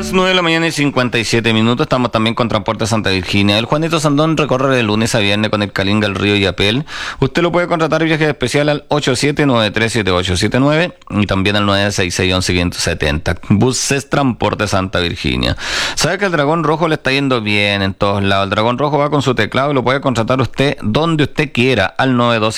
Las 9 de la mañana y 57 minutos. Estamos también con Transporte Santa Virginia. El Juanito Sandón recorre de lunes a viernes con el Calinga, el Río y Apel. Usted lo puede contratar viaje especial al 87937879 y también al 9661170. Buses Transporte Santa Virginia. ¿Sabe que el Dragón Rojo le está yendo bien en todos lados? El Dragón Rojo va con su teclado y lo puede contratar usted donde usted quiera al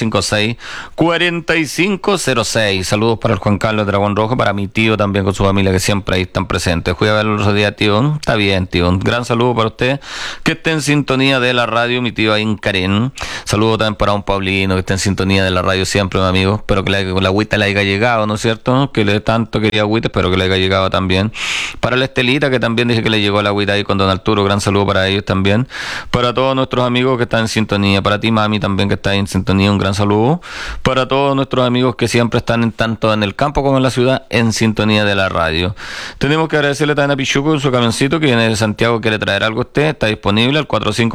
9256-4506. Saludos para el Juan Carlos Dragón Rojo, para mi tío también con su familia que siempre ahí están presentes. Fui a verlo el otro día, tío. Está bien, tío. Un gran saludo para usted que esté en sintonía de la radio, mi tío ahí en Karen. Saludo también para un Paulino que esté en sintonía de la radio siempre, mi amigo. Espero que la agüita le haya llegado, ¿no es cierto? Que le tanto quería agüita, espero que le haya llegado también. Para la Estelita, que también dije que le llegó la agüita ahí con don Arturo. Gran saludo para ellos también. Para todos nuestros amigos que están en sintonía. Para ti, mami, también que está ahí en sintonía. Un gran saludo. Para todos nuestros amigos que siempre están tanto en el campo como en la ciudad en sintonía de la radio. Tenemos que agradecerle también a Pichuco en su camioncito que viene de Santiago, quiere traer algo a usted. Está disponible al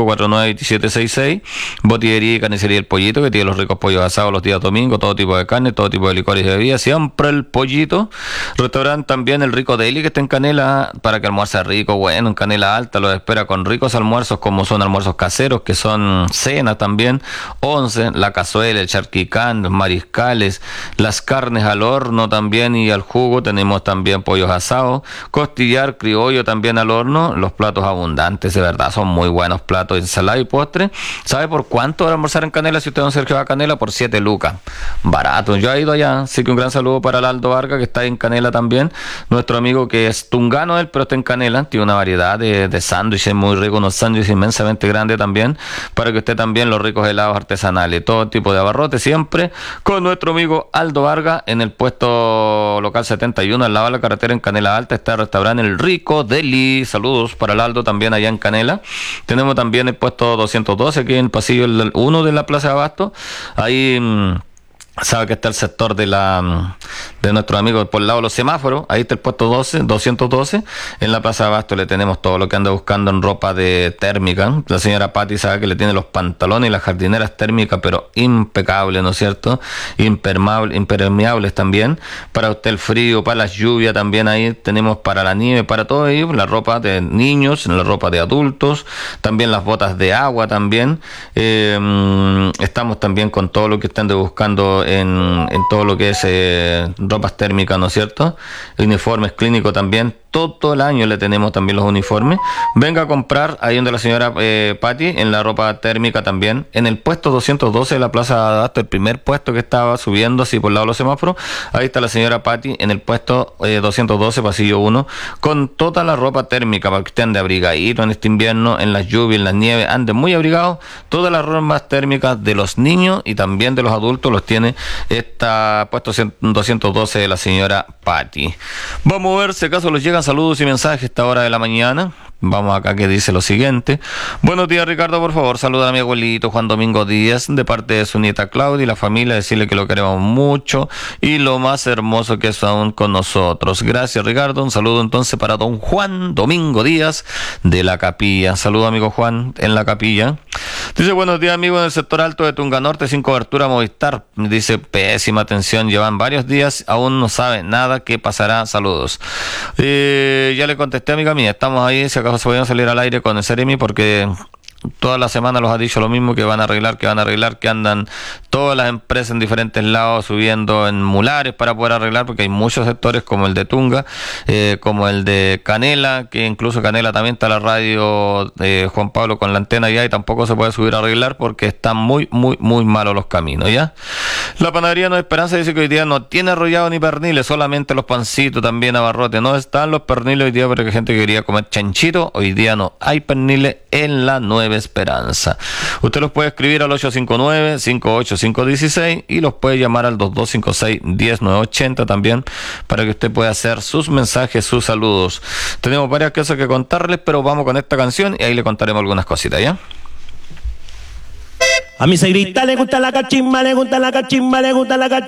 4549-2766. Botillería y carnicería El Pollito, que tiene los ricos pollos asados los días domingos, todo tipo de carne, todo tipo de licores y bebidas. Siempre El Pollito. Restaurante también El Rico Deli, que está en Canela, para que almuerce rico, bueno, en Canela Alta. Los espera con ricos almuerzos, como son almuerzos caseros, que son cenas también. 11, la cazuela, el charquicán, los mariscales, las carnes al horno también y al jugo. Tenemos también pollos asados, costillar criollo también al horno. Los platos abundantes, de verdad, son muy buenos platos, ensalada y postre. ¿Sabe por cuánto va a almorzar en Canela? Si usted, don Sergio, va a Canela, por 7 lucas. Barato. Yo he ido allá, así que un gran saludo para el Aldo Vargas, que está en Canela también. Nuestro amigo que es tungano él, pero está en Canela. Tiene una variedad de sándwiches muy ricos, unos sándwiches inmensamente grandes también, para que usted también los ricos helados artesanales, todo tipo de abarrotes, siempre con nuestro amigo Aldo Vargas en el puesto local 71 al lado de la carretera en Canela Alta. Está el restaurante El Rico Deli. Saludos para el Aldo también allá en Canela. Tenemos también el puesto 212 aquí en el pasillo 1 de la Plaza de Abasto. Ahí sabe que está el sector de nuestro amigo por el lado de los semáforos. Ahí está el puesto 212. En la Plaza de Abasto le tenemos todo lo que anda buscando en ropa de térmica. La señora Patti sabe que le tiene los pantalones y las jardineras térmicas, pero impecables, ¿no es cierto? Impermeables también. Para usted el frío, para las lluvias también ahí tenemos, para la nieve, para todo ello. La ropa de niños, la ropa de adultos, también las botas de agua también. Estamos también con todo lo que están buscando en todo lo que es ropas térmicas, ¿no es cierto? Uniformes clínicos también. Todo el año le tenemos también los uniformes. Venga a comprar ahí donde la señora Patti, en la ropa térmica también. En el puesto 212 de la Plaza de Abasto, el primer puesto que estaba subiendo así por el lado de los semáforos. Ahí está la señora Patti en el puesto 212, pasillo 1, con toda la ropa térmica para que usted ande abrigadito en este invierno, en las lluvias, en las nieves, ande muy abrigado. Todas las ropas térmicas de los niños y también de los adultos los tiene esta puesto 212 de la señora Patti. Vamos a ver si acaso les llegan saludos y mensajes a esta hora de la mañana. Vamos acá, que dice lo siguiente. Buenos días, Ricardo, por favor, saluda a mi abuelito Juan Domingo Díaz de parte de su nieta Claudia y la familia, decirle que lo queremos mucho y lo más hermoso que es aún con nosotros. Gracias, Ricardo. Un saludo entonces para don Juan Domingo Díaz de la Capilla. Saludo, amigo Juan, en la Capilla. Dice, buenos días, amigo, en el sector alto de Tunga Norte, sin cobertura Movistar. Dice, pésima atención, llevan varios días, aún no sabe nada qué pasará. Saludos. Ya le contesté, amiga mía, estamos ahí, si acaso se podían salir al aire con el Seremi, porque toda la semana los ha dicho lo mismo, que van a arreglar, que andan todas las empresas en diferentes lados subiendo en mulares para poder arreglar, porque hay muchos sectores como el de Tunga, como el de Canela, que incluso Canela también está la radio de Juan Pablo con la antena ya, y tampoco se puede subir a arreglar porque están muy malos los caminos, ¿ya? La panadería No Esperanza dice que hoy día no tiene arrollado ni perniles, solamente los pancitos, también abarrotes. No están los perniles hoy día porque hay gente que quería comer chanchito. Hoy día no hay perniles en la Nueva Esperanza. Usted los puede escribir al 859-58516 y los puede llamar al 2256-10980 también, para que usted pueda hacer sus mensajes, sus saludos. Tenemos varias cosas que contarles, pero vamos con esta canción y ahí le contaremos algunas cositas, ¿ya? A mi segrita le gusta la cachimba, le gusta la cachimba, le gusta la cachimba.